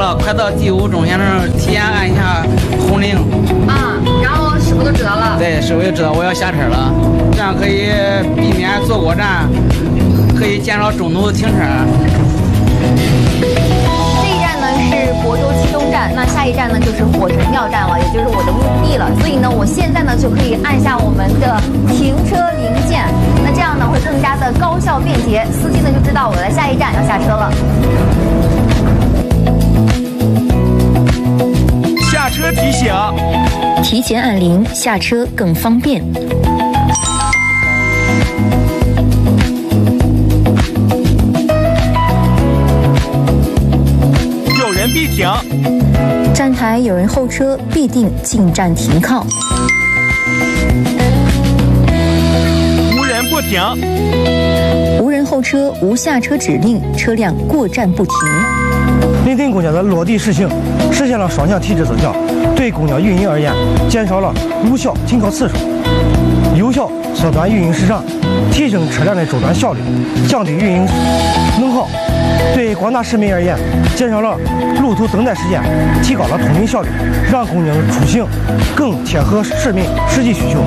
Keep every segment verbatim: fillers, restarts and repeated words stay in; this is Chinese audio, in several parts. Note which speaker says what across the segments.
Speaker 1: 了，快到第五中线的时候，提前按一下红铃。
Speaker 2: 啊，然后师傅都知道了。
Speaker 1: 对，师傅就知道我要下车了，这样可以避免坐过站，可以减少中途停车。
Speaker 2: 这一站呢是亳州七东站，那下一站呢就是火神庙站了，也就是我的目的地了。所以呢，我现在呢就可以按下我们的停车铃键，那这样呢会更加的高效便捷，司机呢就知道我在下一站要下车了。
Speaker 3: 下车提醒，
Speaker 4: 提前按铃，下车更方便。
Speaker 3: 有人必停，
Speaker 4: 站台有人候车，必定进站停靠。
Speaker 3: 无人不停，
Speaker 4: 无人候车，无下车指令，车辆过站不停。
Speaker 5: 林森公交的落地实行，实现了双向体制增强，对公交运营而言，减少了无效停靠次数，有效缩短运营时长，提升车辆的周转效率，降低运营能耗。对广大市民而言，减少了路途等待时间，提高了通勤效率，让公交出行更贴合市民实际需求。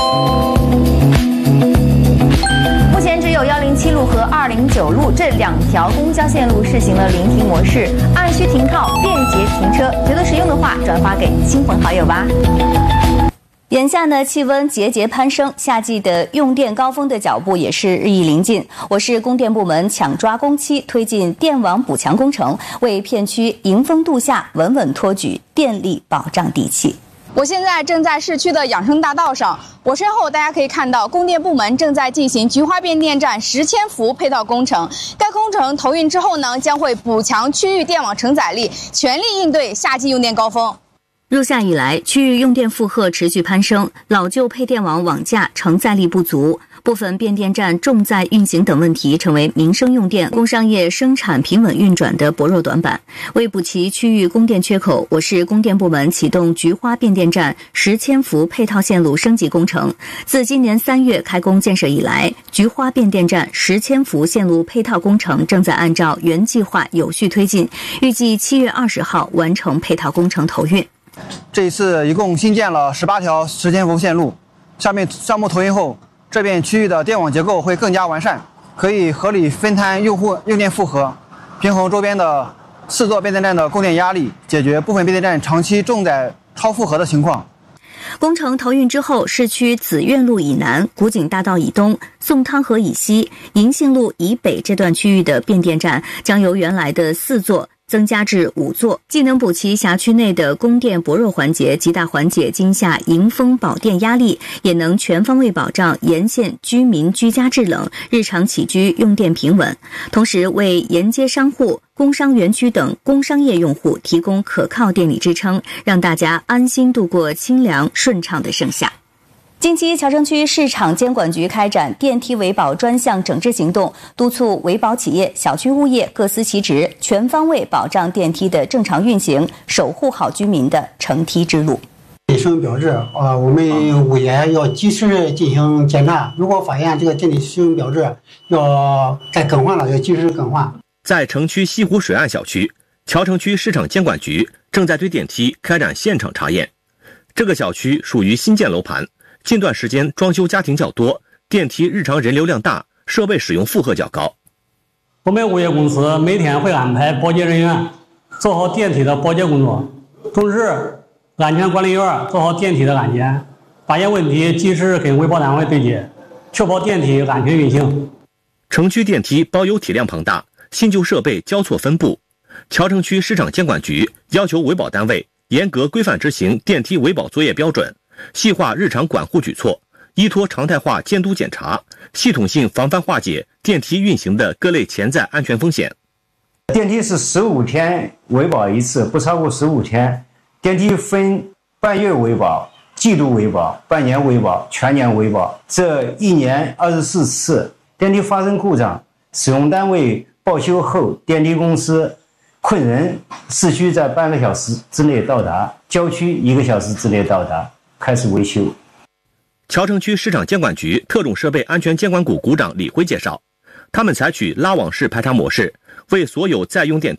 Speaker 2: 目前只有一零七路和二零九路这两条公交线路试行了临停模式，按需停靠，便捷停车。觉得实用的话，转发给亲朋好友吧。眼下呢，气温节节攀升，夏季的用电高峰的脚步也是日益临近。我市供电部门抢抓工期，推进电网补强工程，为片区迎风度夏，稳稳托举电力保障底气。
Speaker 6: 我现在正在市区的养生大道上，我身后大家可以看到，供电部门正在进行菊花变电站十千伏配套工程。该工程投运之后呢，将会补强区域电网承载力，全力应对夏季用电高峰。
Speaker 2: 入夏以来，区域用电负荷持续攀升，老旧配电网网架承载力不足，部分变电站重载运行等问题成为民生用电、工商业生产平稳运转的薄弱短板。为补齐区域供电缺口，我市供电部门启动菊花变电站十千伏配套线路升级工程。自今年三月开工建设以来，菊花变电站十千伏线路配套工程正在按照原计划有序推进，预计七月二十号完成配套工程投运。
Speaker 7: 这一次一共新建了十八条十千伏线路，下面项目投运后，这片区域的电网结构会更加完善，可以合理分摊用户用电负荷，平衡周边的四座变电站的供电压力，解决部分变电站长期重载超负荷的情况。
Speaker 2: 工程投运之后，市区紫苑路以南、古井大道以东、宋汤河以西、银杏路以北这段区域的变电站将由原来的四座增加至五座，既能补齐辖区内的供电薄弱环节，极大缓解今夏迎风保电压力，也能全方位保障沿线居民居家制冷、日常起居用电平稳，同时为沿街商户、工商园区等工商业用户提供可靠电力支撑，让大家安心度过清凉顺畅的盛夏。近期，桥城区市场监管局开展电梯维保专项整治行动，督促维保企业、小区物业各司其职，全方位保障电梯的正常运行，守护好居民的乘梯之路。
Speaker 8: 使用标志啊，我们物业要及时进行检查，如果发现这个电梯使用标志要该更换了，要及时更换。
Speaker 9: 在城区西湖水岸小区，桥城区市场监管局正在对电梯开展现场查验。这个小区属于新建楼盘，近段时间装修家庭较多，电梯日常人流量大，设备使用负荷较高。
Speaker 10: 我们物业公司每天会安排保洁人员做好电梯的保洁工作，同时安全管理员做好电梯的安检，发现问题及时跟维保单位对接，确保电梯安全运行。
Speaker 9: 城区电梯保有体量庞大，新旧设备交错分布，桥城区市场监管局要求维保单位严格规范执行电梯维保作业标准，细化日常管护举措，依托常态化监督检查，系统性防范化解电梯运行的各类潜在安全风险。
Speaker 11: 电梯是十五天维保一次，不超过十五天。电梯分半月维保、季度维保、半年维保、全年维保，这一年二十四次。电梯发生故障，使用单位报修后，电梯公司困人，市区在半个小时之内到达，郊区一个小时之内到达，开始维修。
Speaker 9: 桥城区市场监管局特种设备安全监管股股长李辉介绍，他们采取拉网式排查模式，为所有在用电梯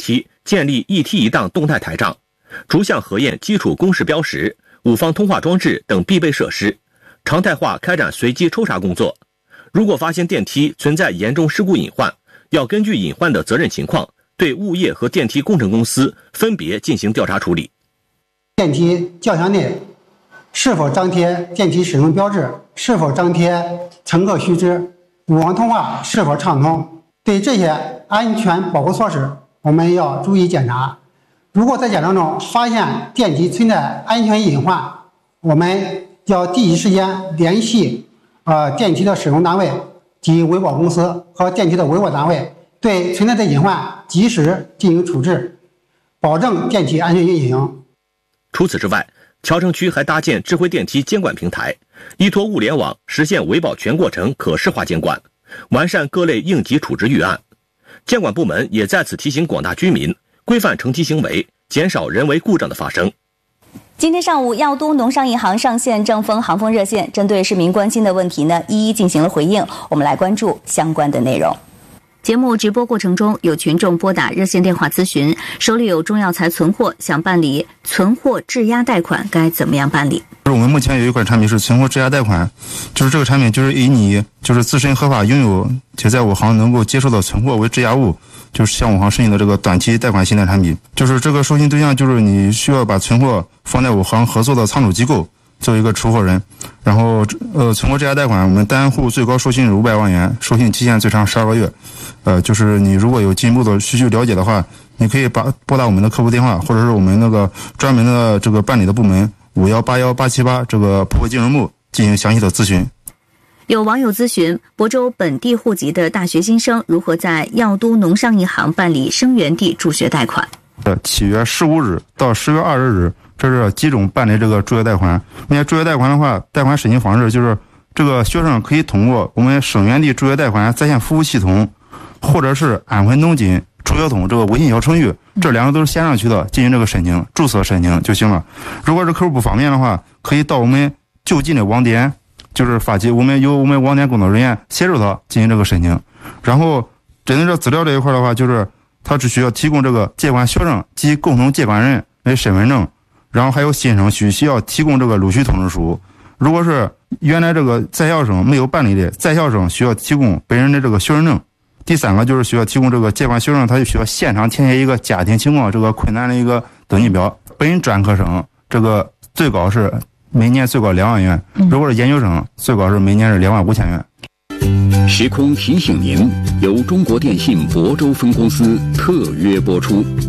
Speaker 9: 建立一梯一档动态台账，逐项核验基础公示标识、五方通话装置等必备设施，常态化开展随机抽查工作。如果发现电梯存在严重事故隐患，要根据隐患的责任情况，对物业和电梯工程公司分别进行调查处理。
Speaker 8: 电梯轿厢内是否张贴电梯使用标志，是否张贴乘客须知，五方通话是否畅通，对这些安全保护措施我们要注意检查。如果在检查中发现电梯存在安全隐患，我们要第一时间联系呃电梯的使用单位及维保公司和电梯的维保单位，对存在的隐患及时进行处置，保证电梯安全运行。
Speaker 9: 除此之外，桥城区还搭建智慧电梯监管平台，依托物联网实现维保全过程可视化监管，完善各类应急处置预案。监管部门也在此提醒广大居民规范乘梯行为，减少人为故障的发生。
Speaker 2: 今天上午，药都农商银行上线正风航风热线，针对市民关心的问题呢，一一进行了回应。我们来关注相关的内容。节目直播过程中，有群众拨打热线电话咨询，手里有中药材存货，想办理存货质押贷款，该怎么样办理？
Speaker 12: 我们目前有一款产品是存货质押贷款，就是这个产品就是以你就是自身合法拥有且在我行能够接受的存货为质押物，就是向我行申请的这个短期贷款信贷产品。就是这个授信对象就是你需要把存货放在我行合作的仓储机构作为一个出货人，然后呃存货质押贷款我们单户最高授信是五百万元，授信期限最长十二个月。呃，就是你如果有进一步的需求了解的话，你可以把拨打我们的客服电话，或者是我们那个专门的这个办理的部门五幺八幺八七八这个普惠金融部进行详细的咨询。
Speaker 2: 有网友咨询，亳州本地户籍的大学新生如何在药都农商银行办理生源地助学贷款？
Speaker 12: 呃，七月十五日到十月二十日，这是几种办理这个助学贷款。那助学贷款的话，贷款申请方式就是这个学生可以通过我们生源地助学贷款在线服务系统，或者是安徽农金助学通这个微信小程序，这两个都是线上渠道进行这个申请，注册申请就行了。如果是客户不方便的话，可以到我们就近的网点，就是发起我们由我们网点工作人员协助他进行这个申请。然后针对这资料这一块的话，就是他只需要提供这个借款学生及共同借款人的身份证，然后还有新生需需要提供这个录取通知书。如果是原来这个在校生没有办理的，在校生需要提供本人的这个学生证。第三个就是需要提供这个借款学生，他就需要现场填写一个家庭情况这个困难的一个登记表。本专科生这个最高是每年最高两万元，如果是研究生最高是每年是两万五千元。
Speaker 13: 时空提醒您，由中国电信亳州分公司特约播出。